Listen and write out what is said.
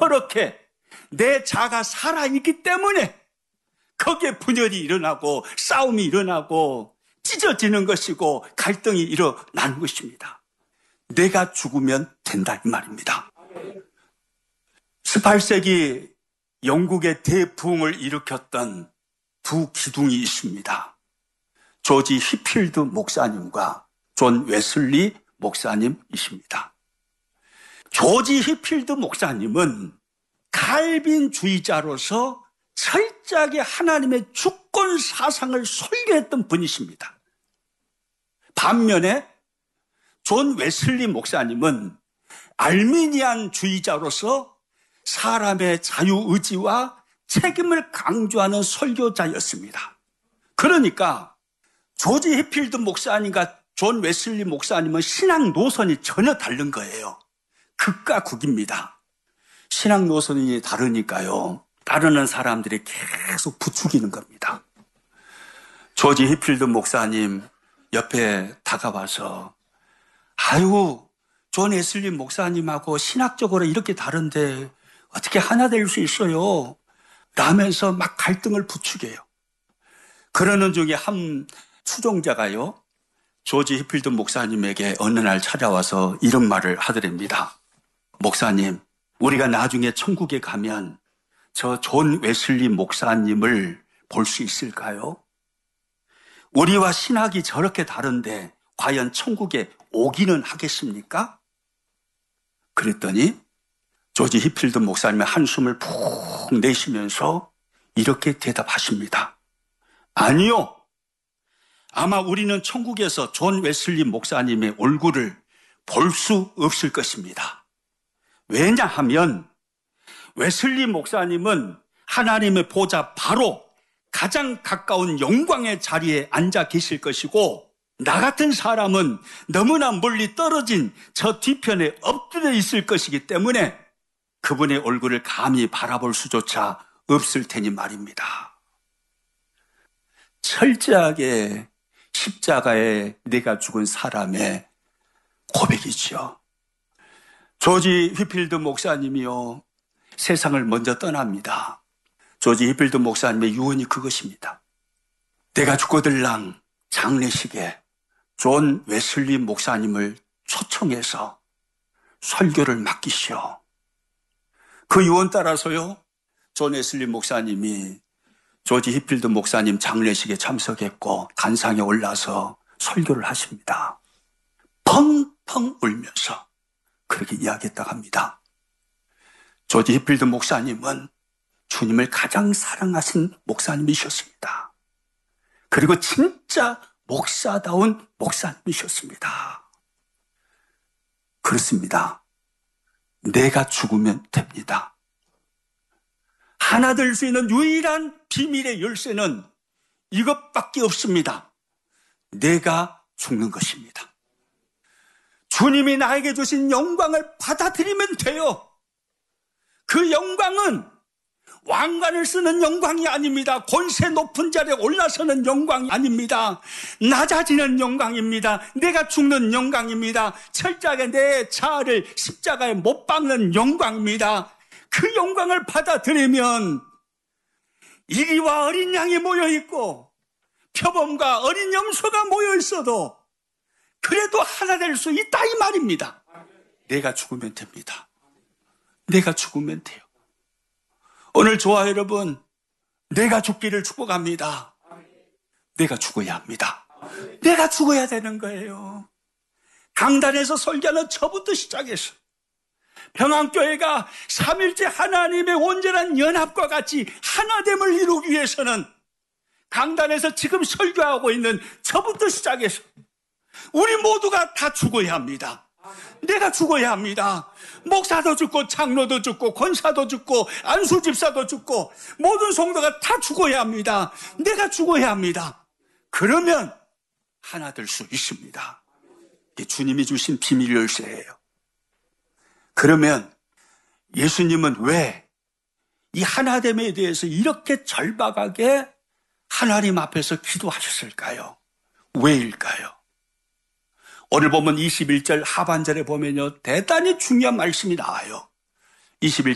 시퍼렇게 내 자가 살아있기 때문에 거기에 분열이 일어나고 싸움이 일어나고 찢어지는 것이고 갈등이 일어나는 것입니다. 내가 죽으면 된다 이 말입니다. 18세기 영국의 대부흥을 일으켰던 두 기둥이 있습니다. 조지 휘필드 목사님과 존 웨슬리 목사님이십니다. 조지 휘필드 목사님은 칼빈주의자로서 철저하게 하나님의 주권 사상을 설계했던 분이십니다. 반면에 존 웨슬리 목사님은 알미니안주의자로서 사람의 자유의지와 책임을 강조하는 설교자였습니다. 그러니까 조지 휘필드 목사님과 존 웨슬리 목사님은 신앙 노선이 전혀 다른 거예요. 극과 극입니다. 신앙 노선이 다르니까요. 따르는 사람들이 계속 부추기는 겁니다. 조지 휘필드 목사님 옆에 다가와서 아유, 존 웨슬리 목사님하고 신학적으로 이렇게 다른데 어떻게 하나 될 수 있어요? 라면서 막 갈등을 부추겨요. 그러는 중에 한 추종자가요, 조지 휘필드 목사님에게 어느 날 찾아와서 이런 말을 하더랍니다. 목사님, 우리가 나중에 천국에 가면 저 존 웨슬리 목사님을 볼 수 있을까요? 우리와 신학이 저렇게 다른데 과연 천국에 오기는 하겠습니까? 그랬더니 조지 휘필드 목사님의 한숨을 푹 내쉬면서 이렇게 대답하십니다. 아니요. 아마 우리는 천국에서 존 웨슬리 목사님의 얼굴을 볼 수 없을 것입니다. 왜냐하면 웨슬리 목사님은 하나님의 보좌 바로 가장 가까운 영광의 자리에 앉아 계실 것이고 나 같은 사람은 너무나 멀리 떨어진 저 뒤편에 엎드려 있을 것이기 때문에 그분의 얼굴을 감히 바라볼 수조차 없을 테니 말입니다. 철저하게 십자가에 내가 죽은 사람의 고백이지요. 조지 휘필드 목사님이요, 세상을 먼저 떠납니다. 조지 휘필드 목사님의 유언이 그것입니다. 내가 죽거들랑 장례식에 존 웨슬리 목사님을 초청해서 설교를 맡기시오. 그 유언 따라서요, 존 웨슬리 목사님이 조지 휘필드 목사님 장례식에 참석했고 단상에 올라서 설교를 하십니다. 펑펑 울면서 그렇게 이야기했다고 합니다. 조지 휘필드 목사님은 주님을 가장 사랑하신 목사님이셨습니다. 그리고 진짜 목사다운 목사님이셨습니다. 그렇습니다. 내가 죽으면 됩니다. 하나 될 수 있는 유일한 비밀의 열쇠는 이것밖에 없습니다. 내가 죽는 것입니다. 주님이 나에게 주신 영광을 받아들이면 돼요. 그 영광은 왕관을 쓰는 영광이 아닙니다. 권세 높은 자리에 올라서는 영광이 아닙니다. 낮아지는 영광입니다. 내가 죽는 영광입니다. 철저하게 내 자아를 십자가에 못 박는 영광입니다. 그 영광을 받아들이면 이리와 어린 양이 모여있고 표범과 어린 염소가 모여있어도 그래도 하나 될 수 있다 이 말입니다. 내가 죽으면 됩니다. 내가 죽으면 돼요. 오늘 저와 여러분, 내가 죽기를 축복합니다. 내가 죽어야 합니다. 내가 죽어야 되는 거예요. 강단에서 설교하는 저부터 시작해서 평안교회가 삼일째 하나님의 온전한 연합과 같이 하나됨을 이루기 위해서는 강단에서 지금 설교하고 있는 저부터 시작해서 우리 모두가 다 죽어야 합니다. 내가 죽어야 합니다. 목사도 죽고 장로도 죽고 권사도 죽고 안수집사도 죽고 모든 성도가 다 죽어야 합니다. 내가 죽어야 합니다. 그러면 하나 될 수 있습니다. 이게 주님이 주신 비밀 열쇠예요. 그러면 예수님은 왜 이 하나됨에 대해서 이렇게 절박하게 하나님 앞에서 기도하셨을까요? 왜일까요? 오늘 보면 21절 하반절에 보면요, 대단히 중요한 말씀이 나와요. 21절